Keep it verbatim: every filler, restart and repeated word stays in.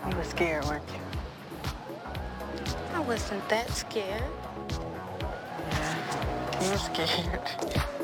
You were scared, weren't you? I wasn't that scared. Yeah, you were scared.